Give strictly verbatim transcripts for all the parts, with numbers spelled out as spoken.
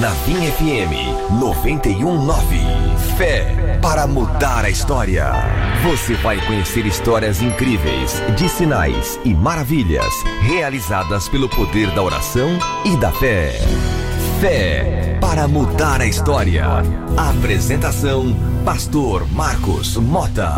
Na Vinha F M noventa e um ponto nove. Fé para mudar a história. Você vai conhecer histórias incríveis de sinais e maravilhas realizadas pelo poder da oração e da fé. Fé para mudar a história. Apresentação: Pastor Marcos Mota.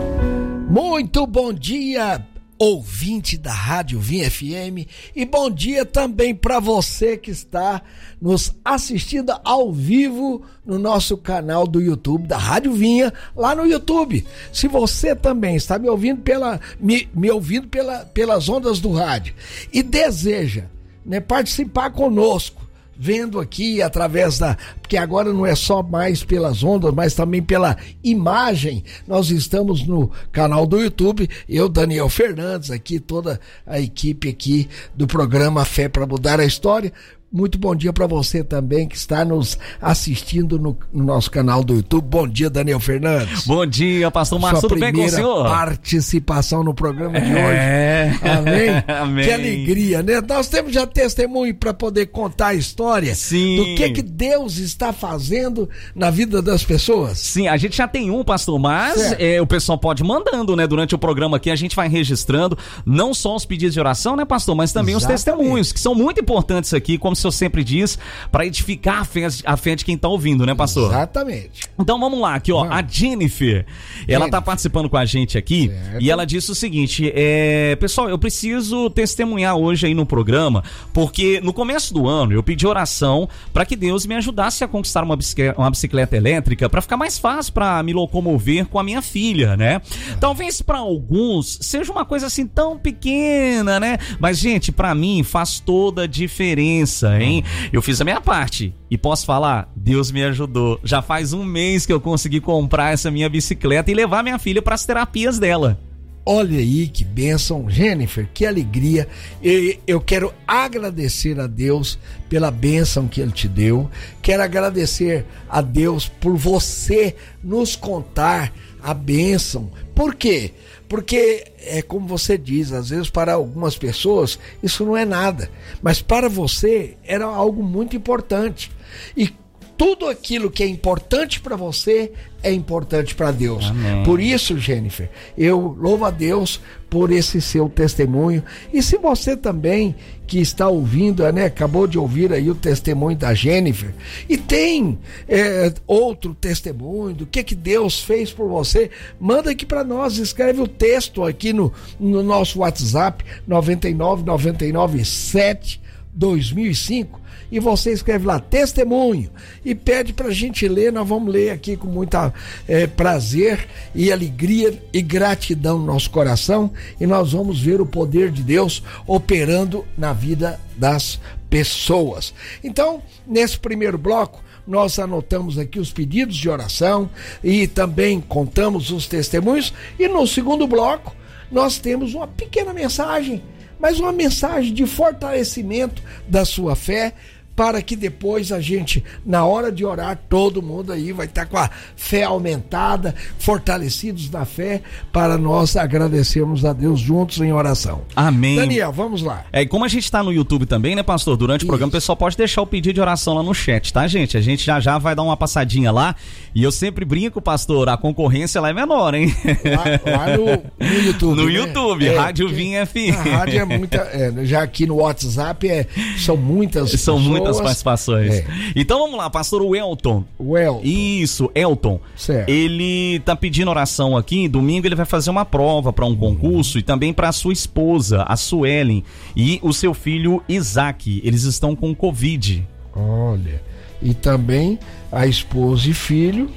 Muito bom dia, ouvinte da Rádio Vinha F M, e bom dia também para você que está nos assistindo ao vivo no nosso canal do YouTube da Rádio Vinha, lá no YouTube. Se você também está me ouvindo pela me, me ouvindo pela, pelas ondas do rádio e deseja, né, participar conosco, vendo aqui através da... Porque agora não é só mais pelas ondas, mas também pela imagem. Nós estamos no canal do YouTube, eu, Daniel Fernandes, aqui, toda a equipe aqui do programa Fé para Mudar a História. Muito bom dia para você também que está nos assistindo no, no nosso canal do YouTube. Bom dia, Daniel Fernandes. Bom dia, pastor Marcos, tudo bem com o senhor? Participação no programa de é... hoje. Amém? Amém. Que alegria, né? Nós temos já testemunho para poder contar a história. Sim. Do que que Deus está fazendo na vida das pessoas. Sim, a gente já tem um, pastor, mas é, o pessoal pode ir mandando, né? Durante o programa aqui a gente vai registrando não só os pedidos de oração, né, pastor, mas também Exatamente. Os testemunhos, que são muito importantes aqui, como o senhor sempre diz, para edificar a fé, a fé de quem tá ouvindo, né, pastor? Exatamente. Então vamos lá, aqui ó, vamos. A Jennifer, Jennifer, ela tá participando com a gente aqui, certo. E ela disse o seguinte, é, pessoal, eu preciso testemunhar hoje aí no programa, porque no começo do ano eu pedi oração para que Deus me ajudasse a conquistar uma bicicleta, uma bicicleta elétrica para ficar mais fácil para me locomover com a minha filha, né? Ah. Talvez para alguns seja uma coisa assim tão pequena, né? Mas gente, para mim faz toda a diferença, hein? Eu fiz a minha parte e posso falar, Deus me ajudou. Já faz um mês que eu consegui comprar essa minha bicicleta e levar minha filha para as terapias dela. Olha aí que bênção, Jennifer, que alegria. Eu, eu quero agradecer a Deus pela bênção que Ele te deu. Quero agradecer a Deus por você nos contar a bênção. Por quê? Porque é como você diz, às vezes para algumas pessoas isso não é nada, mas para você era algo muito importante. E tudo aquilo que é importante para você é importante para Deus. Amém. Por isso, Jennifer, eu louvo a Deus por esse seu testemunho. E se você também que está ouvindo, né, acabou de ouvir aí o testemunho da Jennifer e tem é, outro testemunho do que que Deus fez por você, manda aqui para nós, escreve o texto aqui no, no nosso WhatsApp nove nove nove nove sete dois mil e cinco e você escreve lá testemunho e pede pra gente ler. Nós vamos ler aqui com muita é, prazer e alegria e gratidão no nosso coração, e nós vamos ver o poder de Deus operando na vida das pessoas. Então, nesse primeiro bloco nós anotamos aqui os pedidos de oração e também contamos os testemunhos, e no segundo bloco nós temos uma pequena mensagem, mas uma mensagem de fortalecimento da sua fé, para que depois a gente, na hora de orar, todo mundo aí vai estar com a fé aumentada, fortalecidos na fé, para nós agradecermos a Deus juntos em oração. Amém. Daniel, vamos lá. É, e como a gente está no YouTube também, né, pastor? Durante Isso. o programa, o pessoal pode deixar o pedido de oração lá no chat, tá, gente? A gente já já vai dar uma passadinha lá, e eu sempre brinco, pastor, a concorrência lá é menor, hein? Lá, lá no, no YouTube, No né? YouTube, é, Rádio Vinha F M. A rádio é muita, é, já aqui no WhatsApp é, são muitas São pessoas. muitas das participações. É. Então vamos lá, pastor Welton. Welton. Isso, Elton. Certo. Ele tá pedindo oração aqui. Domingo ele vai fazer uma prova para um concurso, e também para sua esposa, a Suelen, e o seu filho Isaac. Eles estão com Covid. Olha, e também a esposa e filho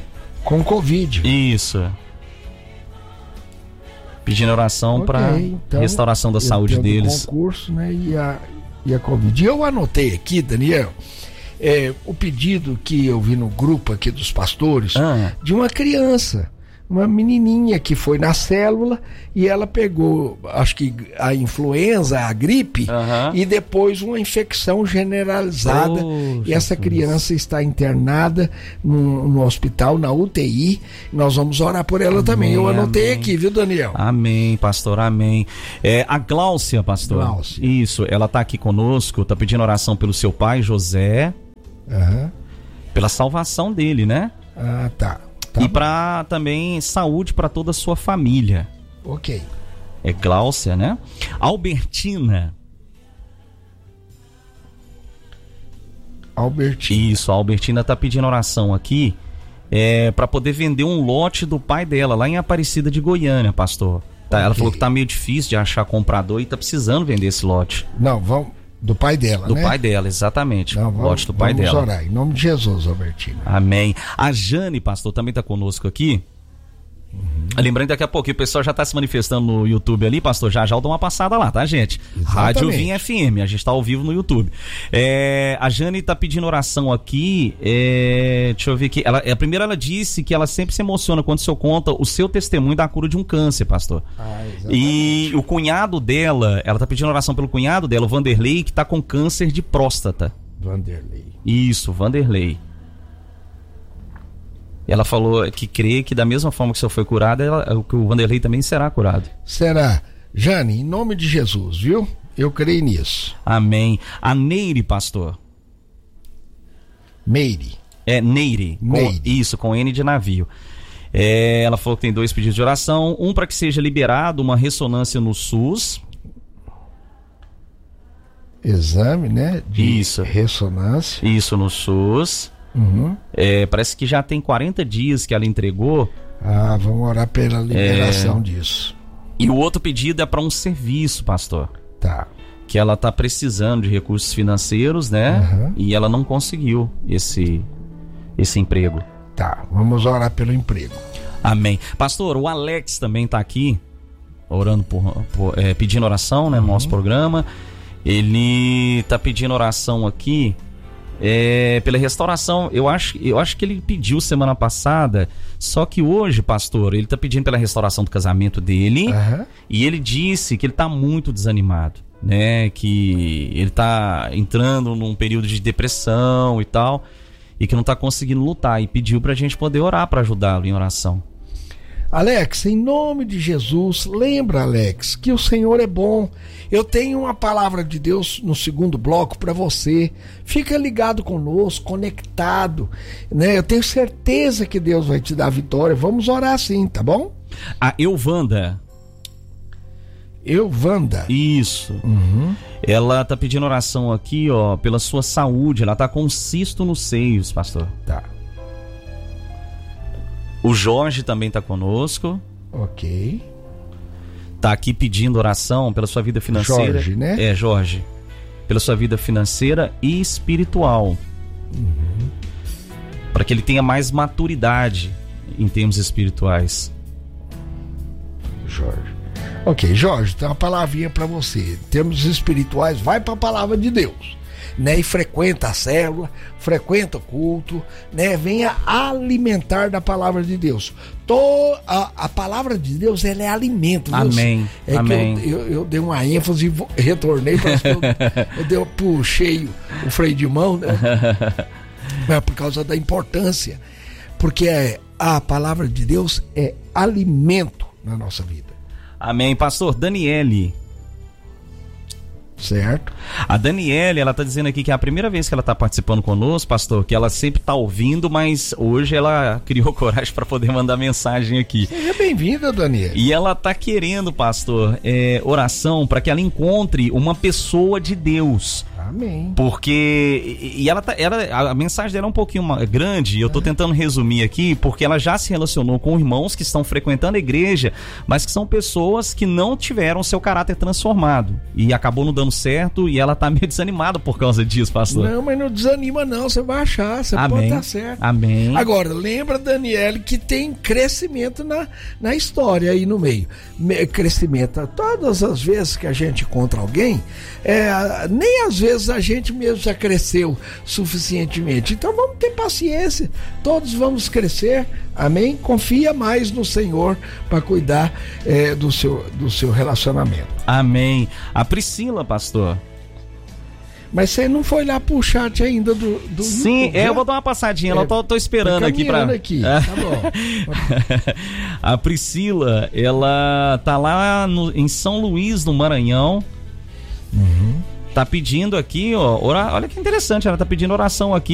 com Covid. Isso. Pedindo oração okay, para então, restauração da saúde deles. Concurso, né, e a E a Covid. Eu anotei aqui, Daniel, é, o pedido que eu vi no grupo aqui dos pastores, ah. de uma criança, uma menininha que foi na célula e ela pegou, acho que a influenza, a gripe, uh-huh. e depois uma infecção generalizada. Oh, e essa criança está internada no, no hospital, na U T I. Nós vamos orar por ela amém, também. Eu anotei amém. Aqui, viu, Daniel? Amém, pastor, amém. É, a Gláucia, pastor. Gláucia. Isso, ela está aqui conosco, está pedindo oração pelo seu pai, José. Uhum. Pela salvação dele, né? Ah, tá. tá e para também saúde para toda a sua família. Ok. É Gláucia, né? Albertina. Albertina. Isso, a Albertina tá pedindo oração aqui é, para poder vender um lote do pai dela lá em Aparecida de Goiânia, pastor. Tá, okay. Ela falou que tá meio difícil de achar comprador e tá precisando vender esse lote. Não, vamos... Do pai dela, do né? Do pai dela, exatamente. Não, vamos, lote do pai vamos dela. Orar, em nome de Jesus, Albertina. Amém. A Jane, pastor, também tá conosco aqui. Uhum. Lembrando, daqui a pouco o pessoal já tá se manifestando no YouTube ali, pastor, já já eu dou uma passada lá, tá, gente? Exatamente. Rádio Vinha F M, a gente tá ao vivo no YouTube. É, a Jane tá pedindo oração aqui, é, deixa eu ver aqui, ela, a primeira ela disse que ela sempre se emociona quando o senhor conta o seu testemunho da cura de um câncer, pastor. Ah, e o cunhado dela, ela tá pedindo oração pelo cunhado dela, o Vanderlei, que tá com câncer de próstata. Vanderlei. Isso, Vanderlei. Ela falou que crê que da mesma forma que o senhor foi curado, ela, que o Vanderlei também será curado. Será. Jane, em nome de Jesus, viu? Eu creio nisso. Amém. A Neire, pastor. Meire. É, Neire. Neire. Com, isso, com N de navio. É, ela falou que tem dois pedidos de oração. Um para que seja liberado uma ressonância no SUS. Exame, né? De isso. Ressonância. Isso, no SUS. Uhum. É, parece que já tem quarenta dias que ela entregou. Ah, vamos orar pela liberação é... disso. E o outro pedido é para um serviço, pastor. Tá. Que ela tá precisando de recursos financeiros, né? Uhum. E ela não conseguiu esse, esse emprego. Tá, vamos orar pelo emprego. Amém. Pastor, o Alex também tá aqui, orando por, por é, pedindo oração, né, no uhum. nosso programa. Ele tá pedindo oração aqui. É, pela restauração, eu acho, eu acho que ele pediu semana passada, só que hoje, pastor, ele tá pedindo pela restauração do casamento dele, uhum. e ele disse que ele tá muito desanimado, né, que ele tá entrando num período de depressão e tal, e que não tá conseguindo lutar, e pediu pra gente poder orar pra ajudá-lo em oração. Alex, em nome de Jesus, lembra, Alex, que o Senhor é bom. Eu tenho uma palavra de Deus no segundo bloco para você. Fica ligado conosco, conectado, né? Eu tenho certeza que Deus vai te dar vitória. Vamos orar assim, tá bom? A Euvanda. Euvanda. Isso. Uhum. Ela tá pedindo oração aqui, ó, pela sua saúde. Ela tá com um cisto nos seios, pastor. Tá. O Jorge também tá conosco. Ok. Tá aqui pedindo oração pela sua vida financeira. Jorge, né? É, Jorge. Pela sua vida financeira e espiritual. Uhum. Para que ele tenha mais maturidade em termos espirituais. Jorge. Ok, Jorge, tem uma palavrinha para você. Em termos espirituais, vai para a palavra de Deus. Né, e frequenta a célula, frequenta o culto, né, venha alimentar da palavra de Deus. Tô, a, a palavra de Deus, ela é alimento. Amém. É Amém. Que eu, eu, eu dei uma ênfase e retornei para eu, eu dei, puxei o freio de mão, né, é por causa da importância, porque é, a palavra de Deus é alimento na nossa vida. Amém. Pastor Daniele. Certo. A Daniele, ela tá dizendo aqui que é a primeira vez que ela tá participando conosco, pastor, que ela sempre tá ouvindo, mas hoje ela criou coragem para poder mandar mensagem aqui. Seja bem-vinda, Daniele. E ela tá querendo, pastor, é, oração para que ela encontre uma pessoa de Deus. Amém. Porque, e ela tá, ela, a mensagem dela é um pouquinho grande, eu tô tentando resumir aqui, porque ela já se relacionou com irmãos que estão frequentando a igreja, mas que são pessoas que não tiveram seu caráter transformado, e acabou não dando certo, e ela tá meio desanimada por causa disso, pastor. Não, mas não desanima não, você vai achar, você Amém. Pode estar certo. Amém. Agora, lembra, Daniele, que tem crescimento na, na história aí no meio. Me, crescimento, todas as vezes que a gente encontra alguém, é, nem às vezes a gente mesmo já cresceu suficientemente. Então vamos ter paciência, todos vamos crescer, amém? Confia mais no Senhor para cuidar é, do, seu, do seu relacionamento. Amém. A Priscila, pastor. Mas você não foi lá pro chat ainda do, do Sim, YouTube, é, eu vou dar uma passadinha, é, eu tô, tô esperando tá aqui pra... aqui, tá bom. A Priscila, ela tá lá no, em São Luís, no Maranhão. Uhum. Tá pedindo aqui, ó, ora... olha que interessante, ela tá pedindo oração aqui